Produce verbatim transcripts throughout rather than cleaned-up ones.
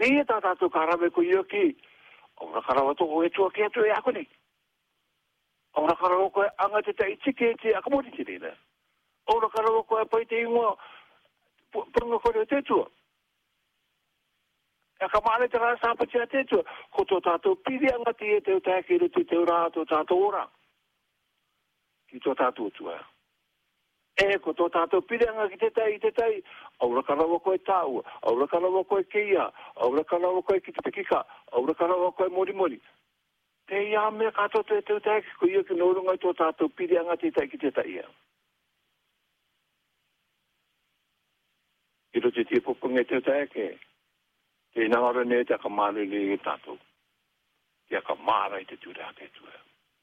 Te ia tā tātou karawe ko ia ki. Aura karawa tō o e tua kia tō e ako nei. Aura karawa ko e anga te tai tike te akamori te reina. Aura karawa ko e pai te ingoa purunga kore o te tua. E ka maare te rā sāpati a te tua. Ko tō tātou piri anga te e te o tāke ro te te ora tō tātou ora. Ki tō tātou tua. E ko tō tātou piri anga ki te tai, te tai. Aura karawa ko e tāua. Aura karawa ko e keia. Aura karawa ko e ki te pekika. Aura karawa ko e mori mori. Te ia mea kato te te tāke ko ia ki nōrunga i tō tātou piri anga te tai ki te tai ia. Iro te tia pupunga te tāke. Te nangara ne te akamāre le e tātou. Te akamāra i te tūrā te tua.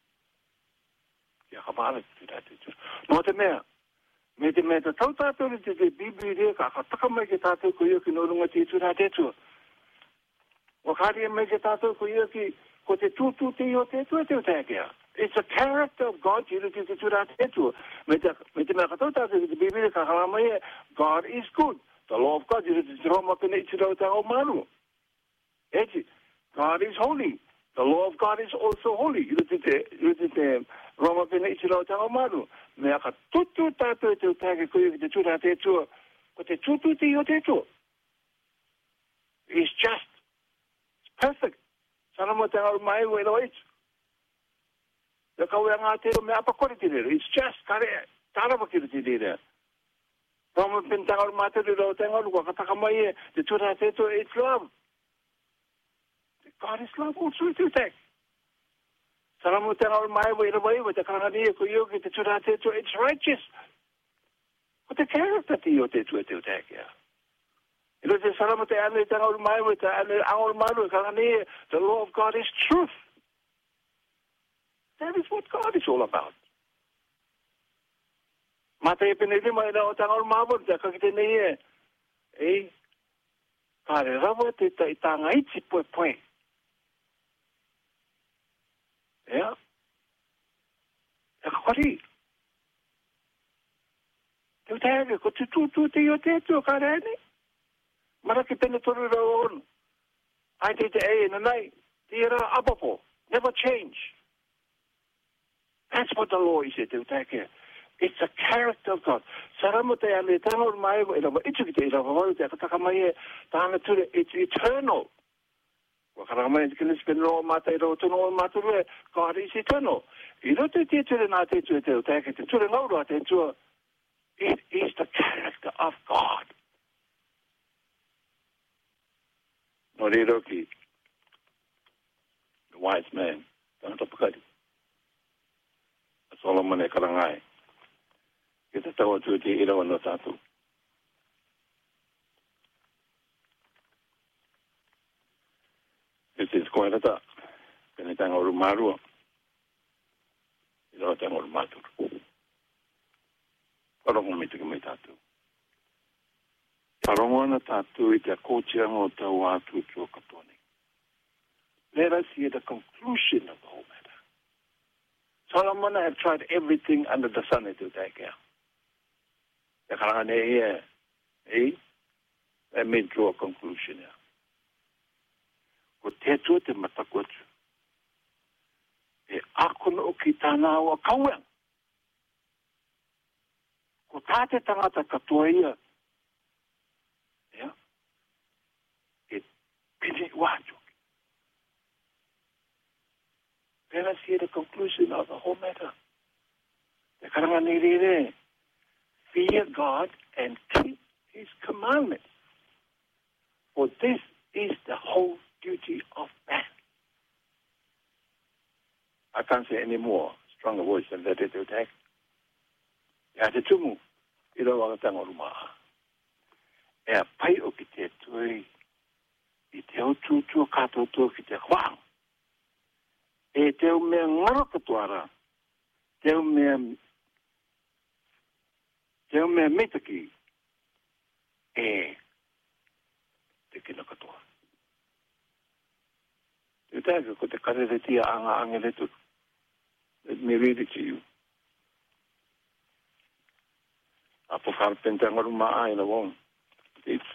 Te akamāra i te tūrā te tua. Nō te mea. Me te mea te tau tātou te te bibli rea ka kataka mai ke tātou ko ia ki nōrunga te tūrā te tua. Wakaria mai ke tātou ko ia ki ko te tūtū te i o te tua te o tākea. It's a character of God ki ira ki te tūrā te tua. Me te mea katau tātou ki te bibli rea ka karamai e God is good. The law of God ira te te roma pene i tira o tā o maru. Eti, God is holy. The law of God is also holy. Ira te te, ira te te roma pene i tira o tā o maru. Mea ka tutu tātou te o tāke ko ia ki te tūrā te tua. Ko te tutu te i o te tua. It's just, it's perfect. Sana mo te au mai ue lo itu. Te kau e ngā te o mea apakore te rere. It's just, kare, tārawa ki te rere. Roma pene te au mai te rere o te ngaru, ka kataka mai e, te tūrā te tua, it's love. God is love also te tāke. Sana mo te ngau mai wa ira wai wa te karangani e ko iu ki te tūrā te tua, it's righteous. Ko te character te iu te tua te o tākea. Ilo te sana mo te ane te ngau mai wa te ane angol maru e karangani e, the law of God is truth. That is what God is all about. Mata e pene lima ina o te ngau maru te kakite nei e, e, kare rawa te ta itanga iti poe poe. Yeah. E kakari. Te utahege, ko tu tu tu te i o te tu o karene. Maraki pene toru rau onu. Ai te te e na nei. Te ira apapo. Never change. That's what the law is, te utahege. It's a character of God. Saramo te ane tango mai e rawa itu ki te ira wawau te akataka mai e tāna ture. It's eternal. Wakaramai te kene spene roa mata i roa tono o maturu e God is eternal. I ro te te ture nā te tua te o tāke te ture ngaurua te tua. It is the character of God. No rero ki the wise man tāna tapakari. A Solomon e karangai. Ke te taua tua te irawa no tātou. It is koe rata, pene tanga oru marua, i roa tanga oru maturu. Parongo me tuka me tātou. Parongo ana tātou i te kōtianga o tau atu ki o katone. Let us hear the conclusion of the whole matter. Solomon had tried everything under the sun to take care. The karanga ne e, e, let me draw a conclusion here. Ko te tua te matako atu. E akono o ki tāna o a kauang. Ko tāte tangata katoa ia. Ia. E pini wātu. Let us hear the conclusion of the whole matter. Te karanga ni rere. Fear God and keep His commandments. For this is the whole duty of man. I can't say any more stronger words than that it will take. Ya te tumu, i rau anga tanga rumaa. E a pai o ki te tui, i te o tūtua kātou tō ki te whang. E te o mea ngaro katuara, te o mea, te o mea metaki, e te kina katoa. Te tāka ko te kareretia anga angeretu. Let me read it to you. Apo wharpenta ngaru maa ina wong. It's